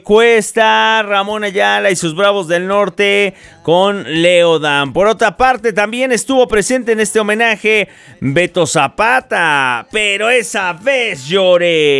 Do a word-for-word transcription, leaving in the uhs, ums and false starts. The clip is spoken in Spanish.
Cuesta, Ramón Ayala y sus Bravos del Norte con Leodan. Por otra parte, también estuvo presente en este homenaje Beto Zapata, pero esa vez lloré.